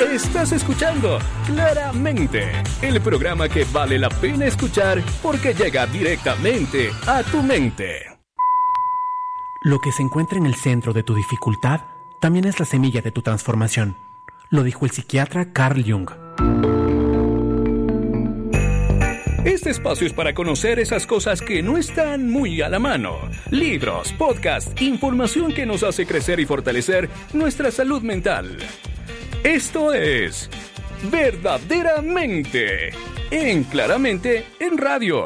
Estás escuchando Claramente, el programa que vale la pena escuchar porque llega directamente a tu mente. Lo que se encuentra en el centro de tu dificultad también es la semilla de tu transformación. Lo dijo el psiquiatra Carl Jung. Este espacio es para conocer esas cosas que no están muy a la mano. Libros, podcasts, información que nos hace crecer y fortalecer nuestra salud mental. Esto es Verdaderamente en Claramente en Radio.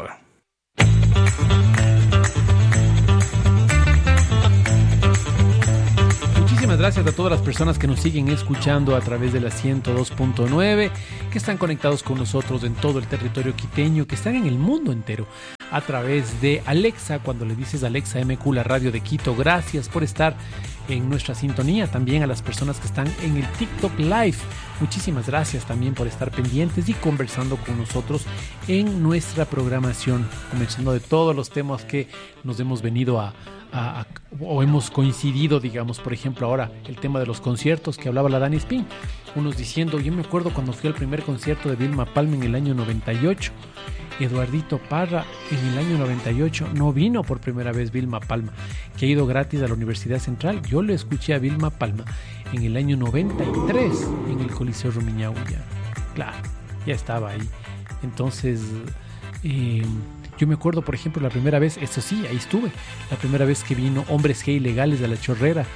Muchísimas gracias a todas las personas que nos siguen escuchando a través de la 102.9, que están conectados con nosotros en todo el territorio quiteño, que están en el mundo entero a través de Alexa. Cuando le dices Alexa MQ, la radio de Quito, gracias por estar en nuestra sintonía. También a las personas que están en el TikTok Live, muchísimas gracias también por estar pendientes y conversando con nosotros en nuestra programación, comenzando de todos los temas que nos hemos venido o hemos coincidido, digamos, por ejemplo ahora el tema de los conciertos que hablaba la Dani Spin, unos diciendo, yo me acuerdo cuando fui al primer concierto de Vilma Palma en el año 98, Eduardito Parra en el año 98 no vino por primera vez Vilma Palma, que ha ido gratis a la Universidad Central. Yo le escuché a Vilma Palma en el año 93 en el Coliseo Rumiñahui. Claro, ya estaba ahí. Entonces, yo me acuerdo, por ejemplo, la primera vez, eso sí, ahí estuve, la primera vez que vino Hombres G Ilegales de La Chorrera,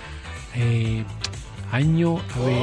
año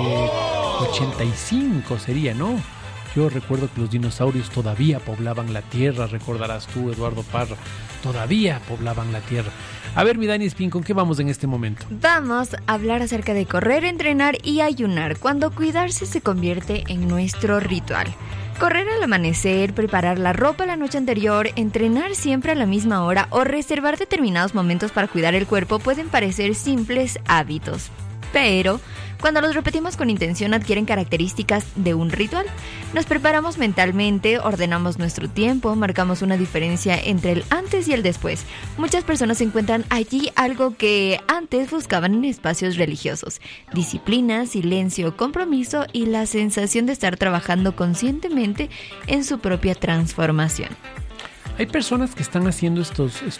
85 sería, ¿no? Yo recuerdo que los dinosaurios todavía poblaban la tierra, recordarás tú, Eduardo Parra, todavía poblaban la tierra. A ver, mi Dani Spin, ¿con qué vamos en este momento? Vamos a hablar acerca de correr, entrenar y ayunar, cuando cuidarse se convierte en nuestro ritual. Correr al amanecer, preparar la ropa la noche anterior, entrenar siempre a la misma hora o reservar determinados momentos para cuidar el cuerpo pueden parecer simples hábitos. Pero cuando los repetimos con intención adquieren características de un ritual. Nos preparamos mentalmente, ordenamos nuestro tiempo, marcamos una diferencia entre el antes y el después. Muchas personas encuentran allí algo que antes buscaban en espacios religiosos: disciplina, silencio, compromiso y la sensación de estar trabajando conscientemente en su propia transformación. Hay personas que están haciendo estas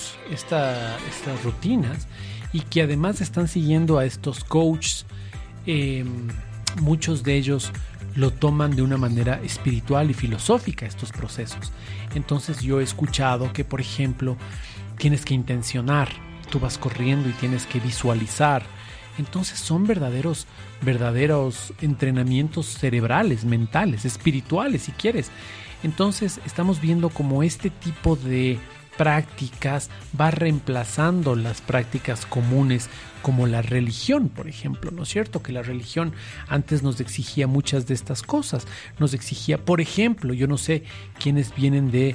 rutinas y que además están siguiendo a estos coaches. Muchos de ellos lo toman de una manera espiritual y filosófica, estos procesos. Entonces yo he escuchado que, por ejemplo, tienes que intencionar, tú vas corriendo y tienes que visualizar. Entonces son verdaderos entrenamientos cerebrales, mentales, espirituales, si quieres. Entonces estamos viendo cómo este tipo de prácticas va reemplazando las prácticas comunes como la religión, por ejemplo, ¿no es cierto? Que la religión antes nos exigía muchas de estas cosas. Nos exigía, por ejemplo, yo no sé quiénes vienen de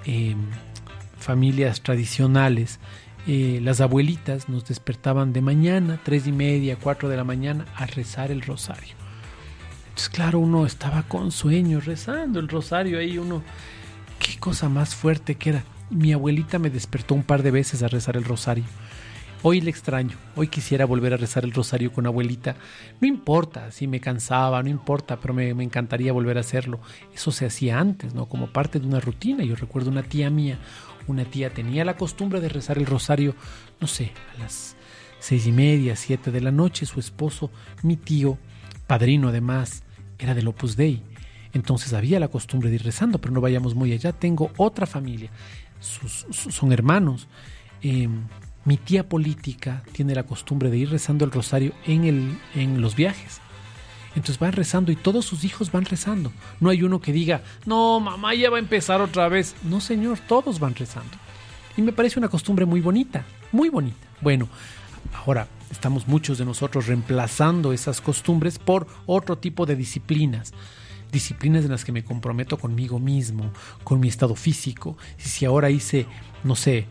familias tradicionales, las abuelitas nos despertaban de mañana, 3:30, 4 de la mañana, a rezar el rosario. Entonces, claro, uno estaba con sueño rezando el rosario ahí, qué cosa más fuerte que era. Mi abuelita me despertó un par de veces a rezar el rosario. Hoy le extraño, hoy quisiera volver a rezar el rosario con abuelita. No importa si me cansaba, no importa, pero me encantaría volver a hacerlo. Eso se hacía antes, ¿no? Como parte de una rutina. Yo recuerdo una tía tenía la costumbre de rezar el rosario, no sé, a las 6:30, 7 de la noche. Su esposo, mi tío, padrino además, era del Opus Dei. Entonces había la costumbre de ir rezando, pero no vayamos muy allá. Tengo otra familia, son hermanos. Mi tía política tiene la costumbre de ir rezando el rosario en los viajes. Entonces van rezando y todos sus hijos van rezando. No hay uno que diga, no, mamá ya va a empezar otra vez. No, señor, todos van rezando. Y me parece una costumbre muy bonita, muy bonita. Bueno, ahora estamos muchos de nosotros reemplazando esas costumbres por otro tipo de disciplinas. Disciplinas en las que me comprometo conmigo mismo, con mi estado físico. Si ahora hice, no sé,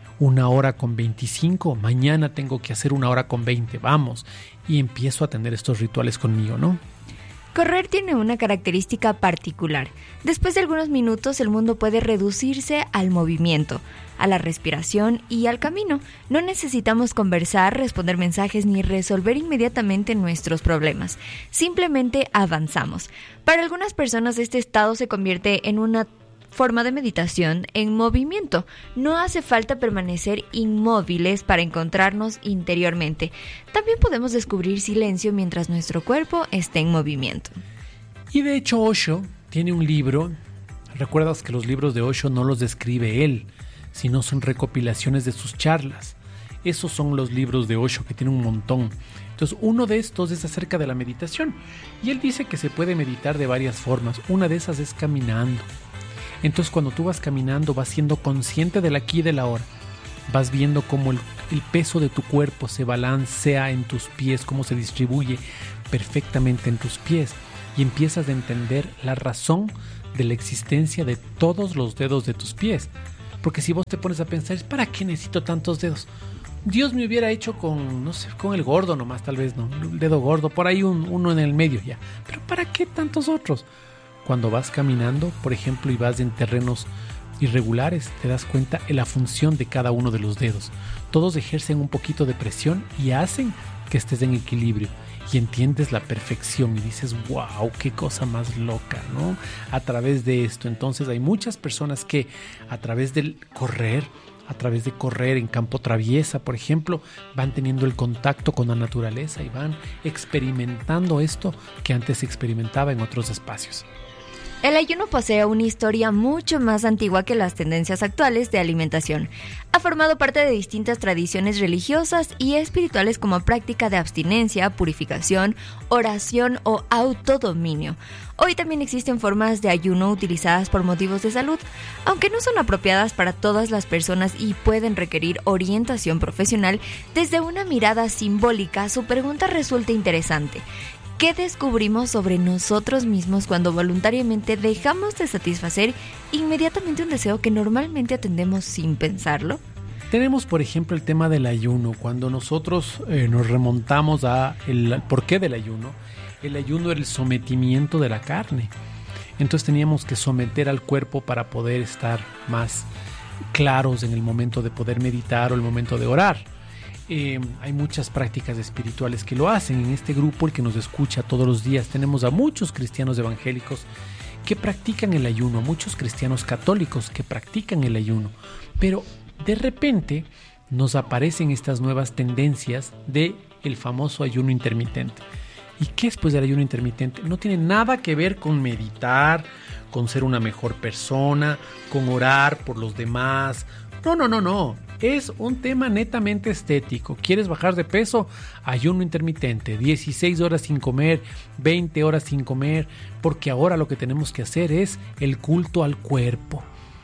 1:25, mañana tengo que hacer 1:20, vamos. Y empiezo a tener estos rituales conmigo, ¿no? Correr tiene una característica particular. Después de algunos minutos, el mundo puede reducirse al movimiento, a la respiración y al camino. No necesitamos conversar, responder mensajes ni resolver inmediatamente nuestros problemas. Simplemente avanzamos. Para algunas personas, este estado se convierte en una forma de meditación en movimiento. No hace falta permanecer inmóviles para encontrarnos interiormente. También podemos descubrir silencio mientras nuestro cuerpo esté en movimiento. Y de hecho Osho tiene un libro. Recuerdas que los libros de Osho no los describe él, sino son recopilaciones de sus charlas. Esos son los libros de Osho, que tiene un montón. Entonces, uno de estos es acerca de la meditación. Y él dice que se puede meditar de varias formas. Una de esas es caminando. Entonces, cuando tú vas caminando, vas siendo consciente del aquí y del ahora. Vas viendo cómo el peso de tu cuerpo se balancea en tus pies, cómo se distribuye perfectamente en tus pies. Y empiezas a entender la razón de la existencia de todos los dedos de tus pies. Porque si vos te pones a pensar, ¿para qué necesito tantos dedos? Dios me hubiera hecho con, no sé, con el gordo nomás, tal vez, ¿no? El dedo gordo, por ahí uno en el medio ya. Pero ¿para qué tantos otros? Cuando vas caminando, por ejemplo, y vas en terrenos irregulares, te das cuenta de la función de cada uno de los dedos. Todos ejercen un poquito de presión y hacen que estés en equilibrio. Y entiendes la perfección y dices, wow, qué cosa más loca, ¿no? A través de esto. Entonces hay muchas personas que a través de correr en campo traviesa, por ejemplo, van teniendo el contacto con la naturaleza y van experimentando esto que antes se experimentaba en otros espacios. El ayuno posee una historia mucho más antigua que las tendencias actuales de alimentación. Ha formado parte de distintas tradiciones religiosas y espirituales como práctica de abstinencia, purificación, oración o autodominio. Hoy también existen formas de ayuno utilizadas por motivos de salud, aunque no son apropiadas para todas las personas y pueden requerir orientación profesional. Desde una mirada simbólica, su pregunta resulta interesante. ¿Qué descubrimos sobre nosotros mismos cuando voluntariamente dejamos de satisfacer inmediatamente un deseo que normalmente atendemos sin pensarlo? Tenemos, por ejemplo, el tema del ayuno. Cuando nosotros nos remontamos al porqué del ayuno, el ayuno era el sometimiento de la carne. Entonces teníamos que someter al cuerpo para poder estar más claros en el momento de poder meditar o el momento de orar. Hay muchas prácticas espirituales que lo hacen. En este grupo, el que nos escucha todos los días, tenemos a muchos cristianos evangélicos que practican el ayuno, a muchos cristianos católicos que practican el ayuno, pero de repente nos aparecen estas nuevas tendencias de el famoso ayuno intermitente. ¿Y qué es pues el ayuno intermitente? No tiene nada que ver con meditar, con ser una mejor persona, con orar por los demás. No. Es un tema netamente estético. ¿Quieres bajar de peso? Ayuno intermitente, 16 horas sin comer, 20 horas sin comer, porque ahora lo que tenemos que hacer es el culto al cuerpo.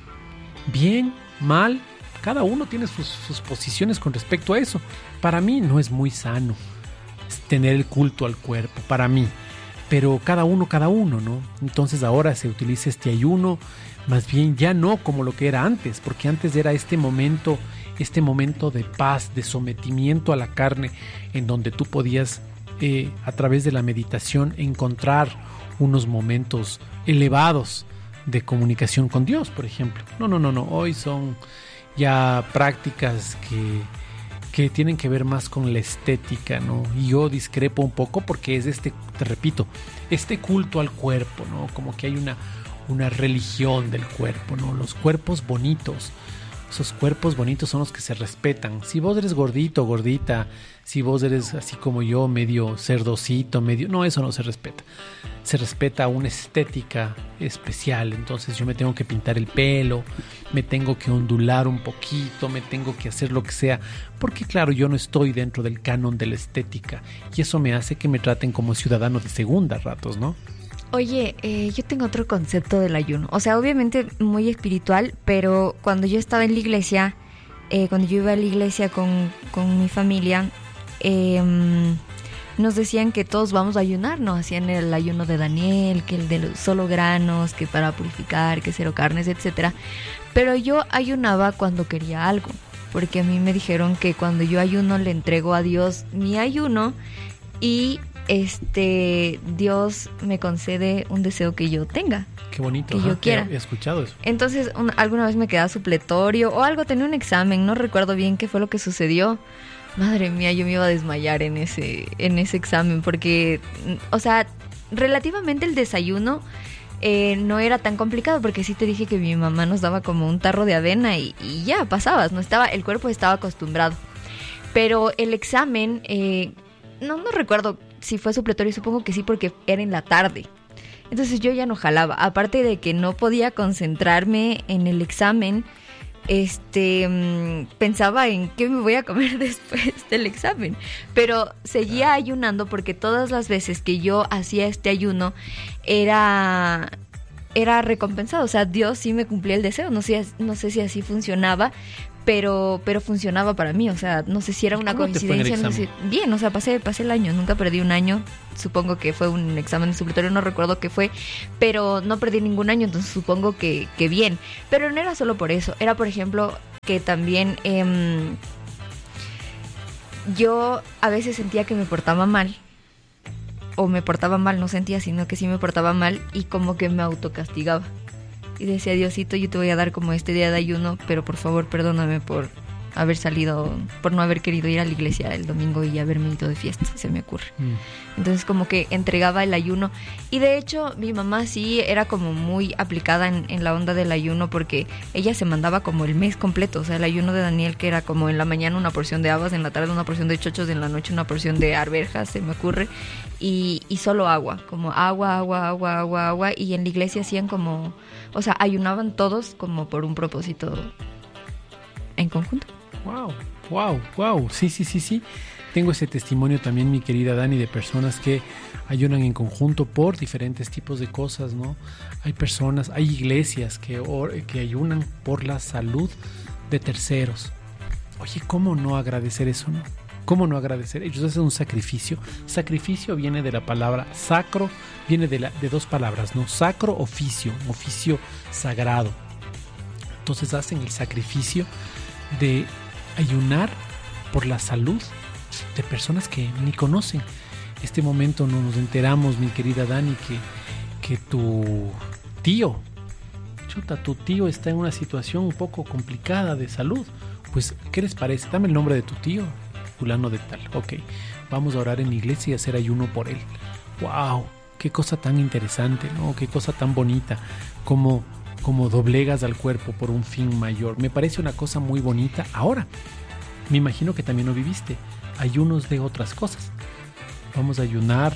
Bien, mal, cada uno tiene sus posiciones con respecto a eso. Para mí no es muy sano tener el culto al cuerpo, para mí. Pero cada uno, ¿no? Entonces ahora se utiliza este ayuno, más bien ya no como lo que era antes, porque antes era este momento de paz, de sometimiento a la carne, en donde tú podías, a través de la meditación, encontrar unos momentos elevados de comunicación con Dios, por ejemplo. No. Hoy son ya prácticas que tienen que ver más con la estética, ¿no? Y yo discrepo un poco porque es te repito, este culto al cuerpo, ¿no? Como que hay una religión del cuerpo, ¿no? Los cuerpos bonitos. Esos cuerpos bonitos son los que se respetan. Si vos eres gordito, gordita, si vos eres así como yo, medio cerdocito, no, eso no se respeta. Se respeta una estética especial. Entonces yo me tengo que pintar el pelo, me tengo que ondular un poquito, me tengo que hacer lo que sea, porque claro, yo no estoy dentro del canon de la estética y eso me hace que me traten como ciudadano de segunda a ratos, ¿no? Oye, yo tengo otro concepto del ayuno. O sea, obviamente muy espiritual, pero cuando yo estaba en la iglesia, cuando yo iba a la iglesia con mi familia, nos decían que todos vamos a ayunar, ¿no? Hacían el ayuno de Daniel, que el de los solo granos, que para purificar, que cero carnes, etcétera. Pero yo ayunaba cuando quería algo, porque a mí me dijeron que cuando yo ayuno le entrego a Dios mi ayuno y Dios me concede un deseo que yo tenga. Qué bonito. Que yo quiera. He escuchado eso. Entonces, alguna vez me quedaba supletorio o algo, tenía un examen, no recuerdo bien qué fue lo que sucedió. Madre mía, yo me iba a desmayar en ese examen porque, o sea, relativamente el desayuno no era tan complicado porque sí te dije que mi mamá nos daba como un tarro de avena y ya pasabas, el cuerpo estaba acostumbrado. Pero el examen, no recuerdo si fue supletorio, supongo que sí porque era en la tarde. Entonces yo ya no jalaba, aparte de que no podía concentrarme en el examen. Pensaba en qué me voy a comer después del examen, pero seguía ayunando porque todas las veces que yo hacía este ayuno era recompensado, o sea, Dios sí me cumplía el deseo, no sé si así funcionaba, pero funcionaba para mí, o sea, no sé si era una coincidencia, no sé. Bien, o sea, pasé el año, nunca perdí un año, supongo que fue un examen supletorio, no recuerdo qué fue, pero no perdí ningún año, entonces supongo que bien, pero no era solo por eso, era por ejemplo que también yo a veces sentía que me portaba mal, o me portaba mal, no sentía, sino que sí me portaba mal y como que me autocastigaba. Y decía, Diosito, yo te voy a dar como este día de ayuno, pero por favor perdóname por haber salido, por no haber querido ir a la iglesia el domingo y haberme ido de fiesta, se me ocurre. Entonces como que entregaba el ayuno. Y de hecho mi mamá sí era como muy aplicada en la onda del ayuno porque ella se mandaba como el mes completo. O sea, el ayuno de Daniel, que era como en la mañana una porción de habas, en la tarde una porción de chochos, en la noche una porción de arvejas, se me ocurre. Y solo agua, como agua. Y en la iglesia hacían como, o sea, ayunaban todos como por un propósito en conjunto. Wow. Sí. Tengo ese testimonio también, mi querida Dani, de personas que ayunan en conjunto por diferentes tipos de cosas, ¿no? Hay iglesias que ayunan por la salud de terceros. Oye, ¿cómo no agradecer eso, no? ¿Cómo no agradecer? Ellos hacen un sacrificio. Sacrificio viene de la palabra sacro, viene de dos palabras, ¿no? Sacro, oficio sagrado. Entonces hacen el sacrificio de ayunar por la salud de personas que ni conocen. Este momento nos enteramos, mi querida Dani, que tu tío está en una situación un poco complicada de salud. Pues, ¿qué les parece? Dame el nombre de tu tío, fulano de tal. Ok, vamos a orar en la iglesia y hacer ayuno por él. ¡Wow! Qué cosa tan interesante, ¿no? Qué cosa tan bonita, como doblegas al cuerpo por un fin mayor. Me parece una cosa muy bonita. Ahora, me imagino que también lo viviste. Ayunos de otras cosas. Vamos a ayunar,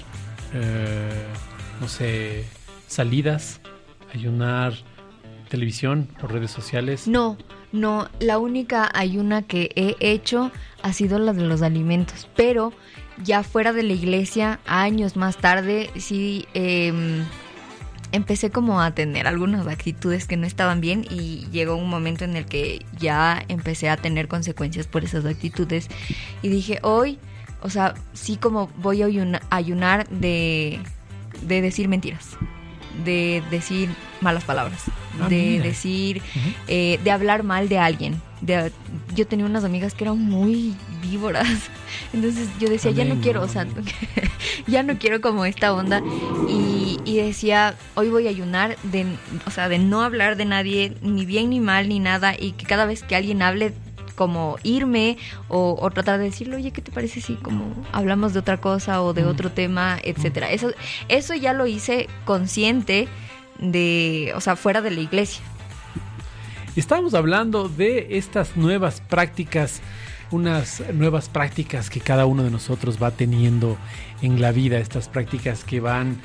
salidas, ayunar televisión o redes sociales. No, la única ayuna que he hecho ha sido la de los alimentos, pero ya fuera de la iglesia, años más tarde, sí empecé como a tener algunas actitudes que no estaban bien y llegó un momento en el que ya empecé a tener consecuencias por esas actitudes y dije, hoy, o sea, sí, como voy a ayunar de decir mentiras, de decir malas palabras, de decir, de hablar mal de alguien. Yo tenía unas amigas que eran muy víboras, entonces yo decía, ya no quiero, o sea, ya no quiero como esta onda, y decía, hoy voy a ayunar de no hablar de nadie, ni bien ni mal ni nada, y que cada vez que alguien hable, como irme o tratar de decirle, oye, ¿qué te parece si como hablamos de otra cosa o de otro tema, etcétera? Eso ya lo hice consciente de, o sea, fuera de la iglesia. Estábamos hablando de estas nuevas prácticas, unas nuevas prácticas que cada uno de nosotros va teniendo en la vida, estas prácticas que van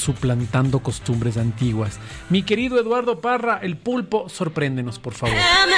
suplantando costumbres antiguas. Mi querido Eduardo Parra, el pulpo, sorpréndenos, por favor.